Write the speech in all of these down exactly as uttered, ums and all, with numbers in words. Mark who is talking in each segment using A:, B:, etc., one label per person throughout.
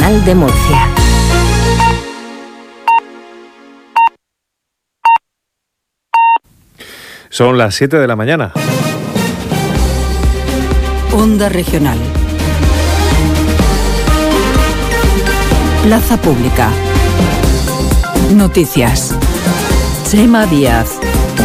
A: Regional de Murcia.
B: Son las siete de la mañana.
C: Onda Regional. Plaza Pública. Noticias. Chema Díaz.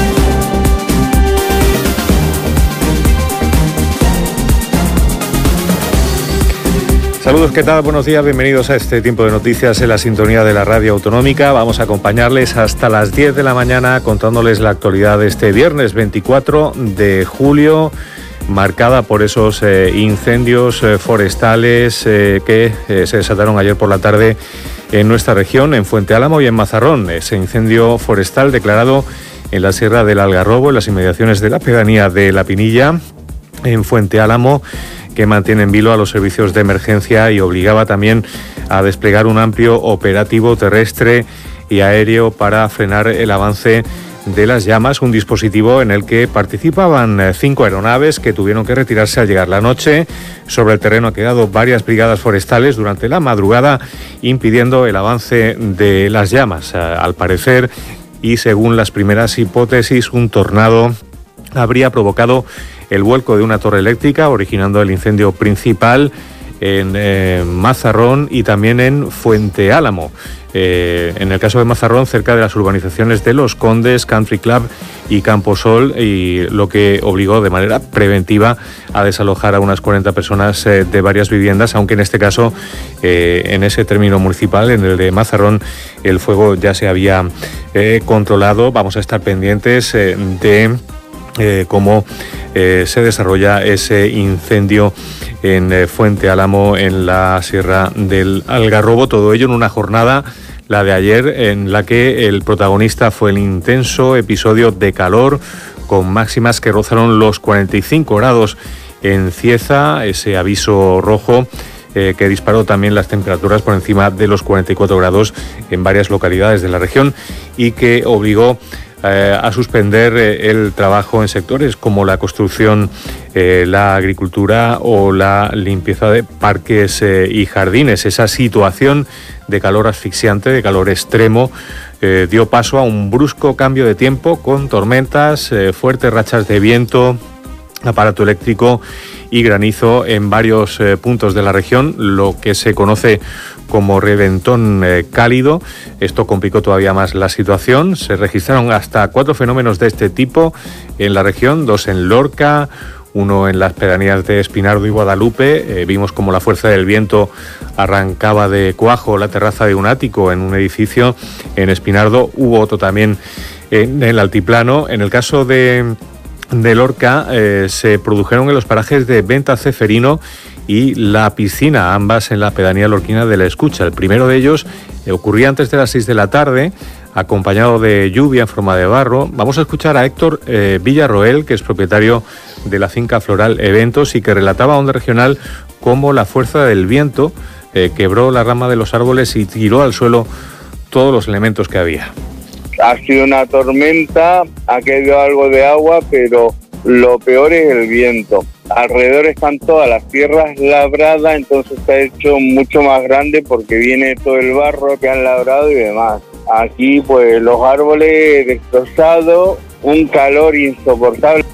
B: Saludos, ¿qué tal? Buenos días, bienvenidos a este tiempo de noticias en la sintonía de la radio autonómica. Vamos a acompañarles hasta las diez de la mañana contándoles la actualidad de este viernes veinticuatro de julio, marcada por esos eh, incendios eh, forestales eh, que eh, se desataron ayer por la tarde en nuestra región, en Fuente Álamo y en Mazarrón. Ese incendio forestal declarado en la Sierra del Algarrobo, en las inmediaciones de la pedanía de La Pinilla, en Fuente Álamo, que mantiene en vilo a los servicios de emergencia y obligaba también a desplegar un amplio operativo terrestre y aéreo para frenar el avance de las llamas, un dispositivo en el que participaban cinco aeronaves que tuvieron que retirarse al llegar la noche. Sobre el terreno han quedado varias brigadas forestales durante la madrugada, impidiendo el avance de las llamas. Al parecer, y según las primeras hipótesis, un tornado habría provocado el vuelco de una torre eléctrica, originando el incendio principal en eh, Mazarrón y también en Fuente Álamo. Eh, en el caso de Mazarrón, cerca de las urbanizaciones de Los Condes, Country Club y Camposol, y lo que obligó de manera preventiva a desalojar a unas cuarenta personas eh, de varias viviendas, aunque en este caso, eh, en ese término municipal, en el de Mazarrón, el fuego ya se había eh, controlado. Vamos a estar pendientes eh, de Eh, cómo eh, se desarrolla ese incendio en eh, Fuente Álamo, en la Sierra del Algarrobo. Todo ello en una jornada, la de ayer, en la que el protagonista fue el intenso episodio de calor, con máximas que rozaron los cuarenta y cinco grados en Cieza, ese aviso rojo eh, que disparó también las temperaturas por encima de los cuarenta y cuatro grados en varias localidades de la región y que obligó Eh, a suspender eh, el trabajo en sectores como la construcción, eh, la agricultura o la limpieza de parques eh, y jardines. Esa situación de calor asfixiante, de calor extremo, eh, dio paso a un brusco cambio de tiempo con tormentas, eh, fuertes rachas de viento, aparato eléctrico y granizo en varios eh, puntos de la región, lo que se conoce como reventón eh, cálido. Esto complicó todavía más la situación. Se registraron hasta cuatro fenómenos de este tipo en la región, dos en Lorca, uno en las pedanías de Espinardo y Guadalupe. Eh, vimos como la fuerza del viento arrancaba de cuajo la terraza de un ático en un edificio en Espinardo. Hubo otro también en el altiplano. En el caso de de Lorca eh, se produjeron en los parajes de Venta Ceferino y La Piscina, ambas en la pedanía lorquina de La Escucha. El primero de ellos eh, ocurría antes de las seis de la tarde, acompañado de lluvia en forma de barro. Vamos a escuchar a Héctor eh, Villarroel, que es propietario de la finca floral Eventos y que relataba a Onda Regional cómo la fuerza del viento eh, quebró la rama de los árboles y tiró al suelo todos los elementos que había.
D: Ha sido una tormenta, ha caído algo de agua, pero lo peor es el viento. Alrededor están todas las tierras labradas, entonces se ha hecho mucho más grande porque viene todo el barro que han labrado y demás. Aquí pues los árboles destrozados, un calor insoportable.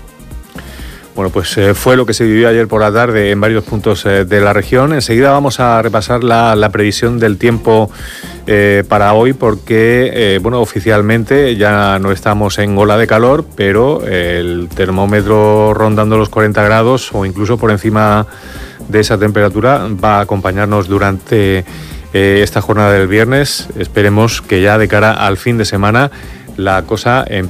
B: Bueno, pues eh, fue lo que se vivió ayer por la tarde en varios puntos eh, de la región. Enseguida vamos a repasar la, la previsión del tiempo eh, para hoy porque, eh, bueno, oficialmente ya no estamos en ola de calor, pero eh, el termómetro rondando los cuarenta grados o incluso por encima de esa temperatura va a acompañarnos durante eh, esta jornada del viernes. Esperemos que ya de cara al fin de semana la cosa empiece